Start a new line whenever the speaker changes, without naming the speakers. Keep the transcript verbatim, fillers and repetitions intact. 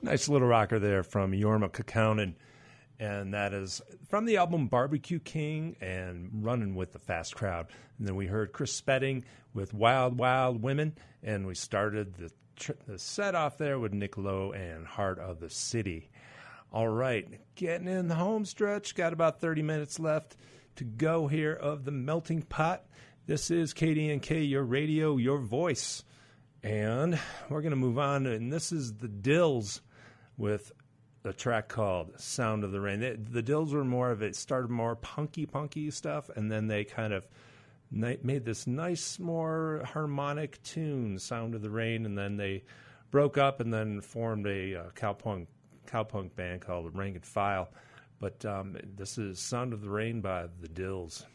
Nice little rocker there from Jorma Kaukonen. And that is from the album Barbecue King and Running with the Fast Crowd. And then we heard Chris Spedding with Wild Wild Women. And we started the, tr- the set off there with Nick Lowe and Heart of the City. All right, getting in the home stretch. Got about thirty minutes left to go here of the Melting Pot. This is K D N K, your radio, your voice. And we're going to move on. And this is the Dills with a track called Sound of the Rain. They, the Dills were more of it, started more punky, punky stuff, and then they kind of ni- made this nice, more harmonic tune, Sound of the Rain, and then they broke up and then formed a uh, cowpunk, cowpunk band called Rank and File. But um, this is Sound of the Rain by the Dills.